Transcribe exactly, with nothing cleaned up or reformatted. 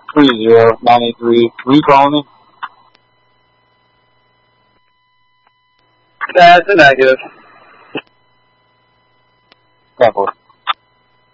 three zero nine eight three. Were you calling me? That's a negative. ten four.